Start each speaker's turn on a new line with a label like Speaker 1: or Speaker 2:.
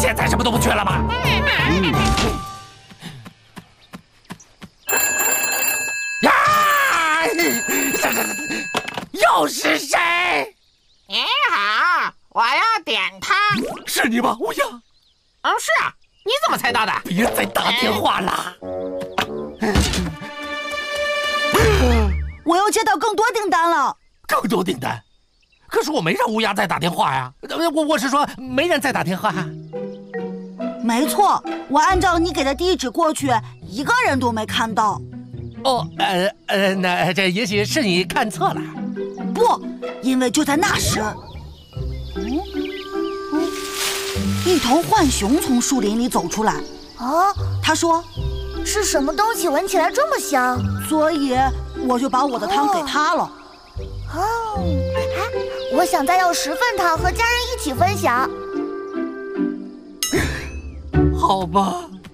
Speaker 1: 现在什么都不缺了吧？呀！又是谁？
Speaker 2: 你好，我要点汤。
Speaker 1: 是你吗，乌鸦？
Speaker 2: 是啊，你怎么猜到的？
Speaker 1: 别再打电话了。
Speaker 3: 我又接到更多订单了。
Speaker 1: 更多订单？可是我没让乌鸦再打电话呀。我是说，没人再打电话。
Speaker 3: 没错，我按照你给的地址过去，一个人都没看到。
Speaker 1: 哦，那这也许是你看错了。
Speaker 3: 不，因为就在那时，一头浣熊从树林里走出来。
Speaker 4: 啊，
Speaker 3: 他说：“
Speaker 4: 是什么东西闻起来这么香？”
Speaker 3: 所以我就把我的汤给他了。
Speaker 4: 我想再要10份汤和家人一起分享。
Speaker 1: 好吧，